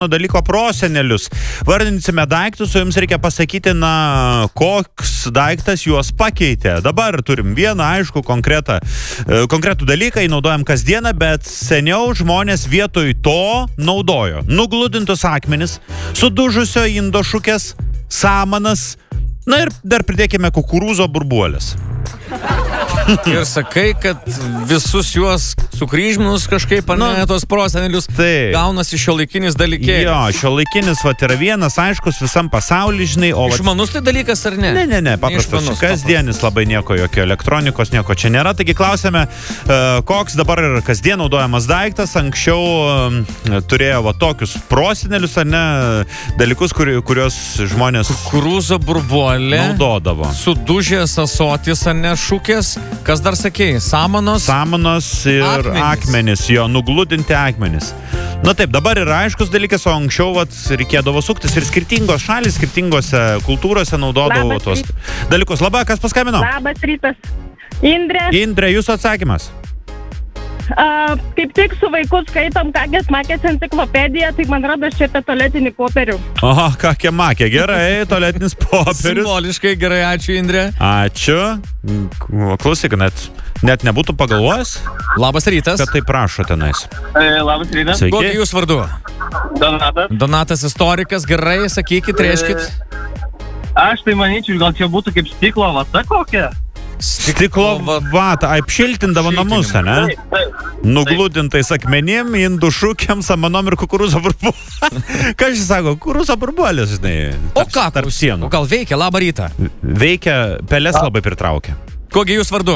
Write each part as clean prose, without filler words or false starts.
dalyko prosenelius. Vardinsime daiktus, o jums reikia pasakyti, koks daiktas juos pakeitė. Dabar turim vieną, aišku, konkretų dalyką, naudojam kasdieną, bet seniau žmonės vietoj to naudojo nugludintus akmenis, sudužusio indo šukės, samanas, ir dar pridėkime kukurūzo burbuolės. Ir sakai, kad visus juos sukryžminus kažkaip tos prosenelius gaunasi šiuolaikinis dalykėlis. Jo, šiuolaikinis yra vienas, aiškus visam pasauly, žinai. Išmanus tai dalykas ar ne? Ne, paprastas. Kasdienis labai nieko, jokio elektronikos, nieko čia nėra. Taigi klausėme, koks dabar yra kasdien naudojamas daiktas. Anksčiau turėjo tokius prosenelius, ar ne, dalykus, kurios žmonės kukurūzo burbuolė naudodavo. Sudužęs ąsotis, ar ne, šukės. Kas dar sakėjai? Samanos? Samanos ir akmenis, jo, nugludinti akmenis. Taip, dabar yra aiškus dalykas, o anksčiau reikėdavo suktis ir skirtingos šalys, skirtingose kultūrose naudodavo tuos dalykus. Labas, kas paskambino? Labas rytas. Indrė. Indrė, jūsų atsakymas? Kaip tik su vaiku skaitom Kakės Makės enciklopediją, tai man rodos čia apie tualetinį popierių. Oho, Kakė Makė, gerai, tualetinis popierius. Simboliškai gerai, ačiū Indrė. Ačiū. Klausyk, net nebūtų pagalvojęs? Labas rytas. Kad tai prašo tenais. Labas rytas. Sveiki. Kokį jūs vardu? Donatas. Donatas istorikas, gerai, sakykit, reiškit. Aš tai manyčiau, gal čia būtų kaip stiklo vata kokia? Stiklo vata, apšiltindavo namus, ne? Nugludintais akmenim, indų šūkiam, samanom ir kukurūzo burbuolės. Ką šis sako? Kukurūzo burbuolės, žinai. O ką? Tarp sienų. O gal veikia? Labą rytą. Veikia, pelės labai pritraukia. Kogi jūs vardu?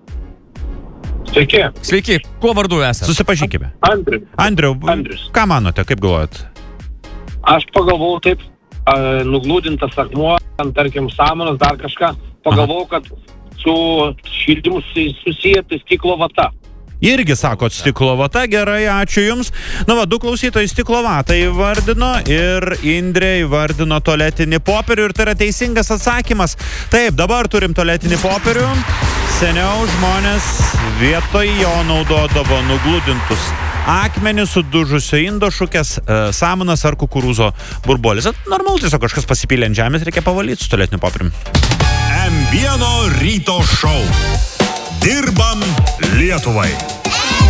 Sveiki. Sveiki. Kuo vardu esate? Susipažinkime. Andrius. Ką manote, kaip galvojat? Aš pagalvojau taip, nugludintas akmuo, tarkim, samanas, dar kažką. Pagalvojau, kad su šildymu susijęti stiklo vata. Irgi sakot stiklo vata, gerai, ačiū jums. Du klausytojai stiklo vatą įvardino ir Indrė įvardino tualetinį popierių ir tai yra teisingas atsakymas. Taip, dabar turim tualetinį popierių. Seniau žmonės vietoj jo naudodavo nugludintus akmenis, sudužusio indo šukės, samanas ar kukurūzo burbuolės. Normalu, tiesiog kažkas pasipylė ant žemės, reikia pavalyti su tualetiniu popieriumi. M1 ryto šou. Dirbam Lietuvai.